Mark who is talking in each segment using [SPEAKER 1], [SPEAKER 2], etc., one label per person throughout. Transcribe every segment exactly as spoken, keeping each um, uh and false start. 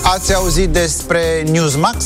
[SPEAKER 1] Ați auzit despre Newsmax?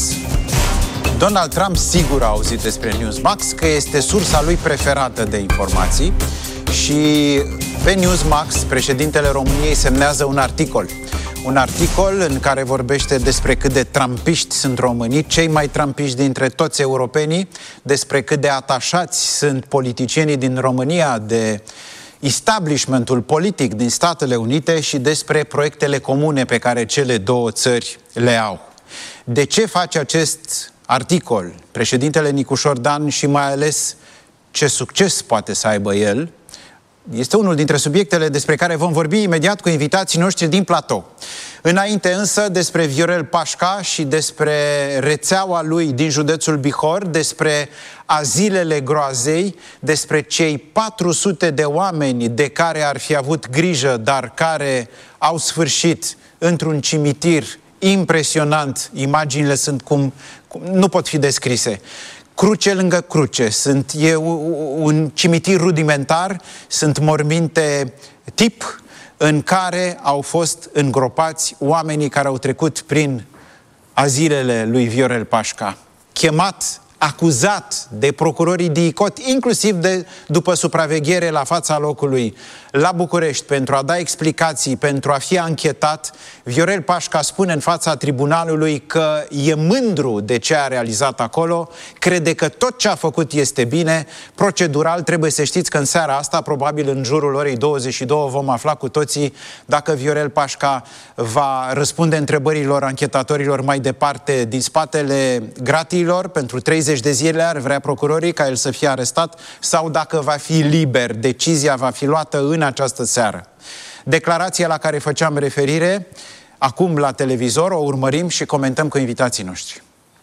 [SPEAKER 1] Donald Trump sigur a auzit despre Newsmax, că este sursa lui preferată de informații. Și pe Newsmax, președintele României semnează un articol. Un articol în care vorbește despre cât de trumpiști sunt românii, cei mai trumpiști dintre toți europenii, despre cât de atașați sunt politicienii din România de establishmentul politic din Statele Unite și despre proiectele comune pe care cele două țări le au. De ce face acest articol președintele Nicușor Dan și mai ales ce succes poate să aibă el? Este unul dintre subiectele despre care vom vorbi imediat cu invitații noștri din platou. Înainte însă despre Viorel Pașca și despre rețeaua lui din județul Bihor, despre azilele groazei, despre cei patru sute de oameni de care ar fi avut grijă, dar care au sfârșit într-un cimitir impresionant. Imaginile sunt cum, cum nu pot fi descrise. Cruce lângă cruce, sunt, e un cimitir rudimentar, sunt morminte tip în care au fost îngropați oamenii care au trecut prin azilele lui Viorel Pașca, chemat, acuzat de procurorii D I C O T, inclusiv de, după supraveghere la fața locului la București, pentru a da explicații, pentru a fi anchetat. Viorel Pașca spune în fața tribunalului că e mândru de ce a realizat acolo, crede că tot ce a făcut este bine. Procedural trebuie să știți că în seara asta, probabil în jurul orei douăzeci și două, vom afla cu toții dacă Viorel Pașca va răspunde întrebărilor anchetatorilor mai departe din spatele gratiilor pentru treizeci de zile, ar vrea procurorii ca el să fie arestat, sau dacă va fi liber. Decizia va fi luată în această seară. Declarația la care făceam referire acum la televizor, o urmărim și comentăm cu invitații noștri.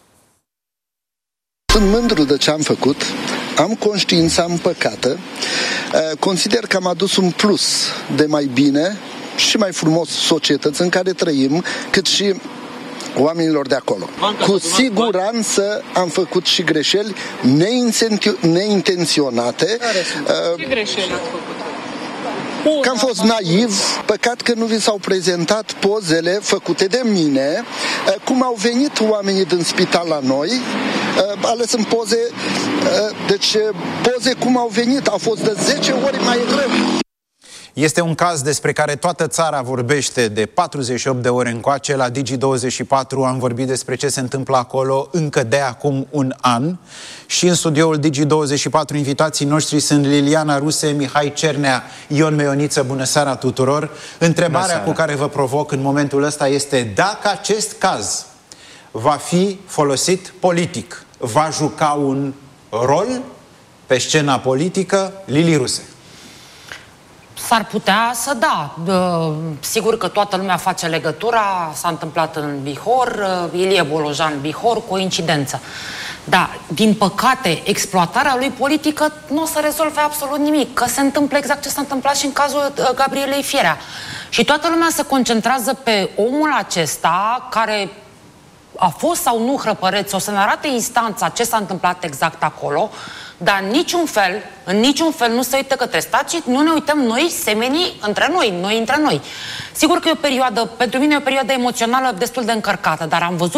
[SPEAKER 2] Sunt mândru de ce am făcut, am conștiința împăcată, consider că am adus un plus de mai bine și mai frumos societăți în care trăim, cât și oamenilor de acolo. Cu siguranță am făcut și greșeli neintenționate.
[SPEAKER 3] Ce greșeli ați făcut?
[SPEAKER 2] Că am fost naiv, păcat că nu vi s-au prezentat pozele făcute de mine, cum au venit oamenii din spital la noi, ales în poze, deci poze cum au venit, au fost de zece ori mai greu.
[SPEAKER 1] Este un caz despre care toată țara vorbește de patruzeci și opt de ore încoace. La Digi douăzeci și patru am vorbit despre ce se întâmplă acolo încă de acum un an. Și în studioul Digi douăzeci și patru invitații noștri sunt Liliana Ruse, Mihai Cernea, Ion Meioniță. Bună seara tuturor! Întrebarea cu care vă provoc în momentul ăsta este dacă acest caz va fi folosit politic, va juca un rol pe scena politică. Lili Ruse.
[SPEAKER 4] S-ar putea să da. Sigur că toată lumea face legătura, s-a întâmplat în Bihor, Ilie Bolojan, Bihor, coincidență. Dar, din păcate, exploatarea lui politică nu o să rezolve absolut nimic, că se întâmplă exact ce s-a întâmplat și în cazul Gabrielei Firea. Și toată lumea se concentrează pe omul acesta care a fost sau nu hrăpăreț, o să ne arate instanța ce s-a întâmplat exact acolo, dar în niciun fel, în niciun fel nu se uită către stat, ci nu ne uităm noi, semenii, între noi, noi între noi. Sigur că e o perioadă, pentru mine e o perioadă emoțională destul de încărcată, dar am văzut